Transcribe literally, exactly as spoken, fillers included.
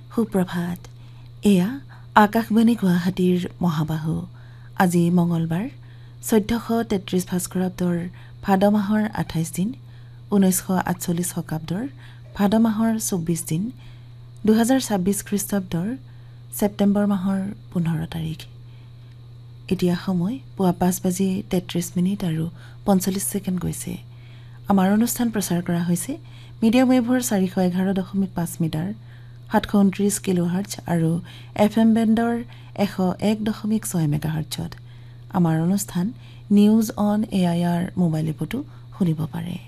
সুপ্ৰভাত। এয়া আকাশবাণী গুৱাহাটীৰ মহাবাহু। আজি মঙলবাৰ চৈধ্যশ তেত্ৰিশ ভাস্কৰাব্দৰ ভাদ মাহৰ আঠাইছ দিন, ঊনৈছশ আঠচল্লিছ শকাব্দৰ ভাদ মাহৰ চৌব্বিছ দিন, দুহেজাৰ ছাব্বিছ খ্ৰীষ্টাব্দৰ ছেপ্টেম্বৰ মাহৰ পোন্ধৰ তাৰিখ। এতিয়া সময় পুৱা পাঁচ বাজি তেত্ৰিছ মিনিট আৰু পঞ্চল্লিছ ছেকেণ্ড গৈছে। আমাৰ অনুষ্ঠান প্ৰচাৰ কৰা হৈছে মিডিয়াম ৱেভৰ চাৰিশ এঘাৰ দশমিক পাঁচ মিটাৰ, সাতশ ঊনত্ৰিছ কিলো হাৰ্টছ আৰু এফ এম বেণ্ডৰ এশ এক দশমিক ছয় মেগা হাৰ্টছত। আমাৰ অনুষ্ঠান news on A I R mobile এপতো শুনিব পাৰে।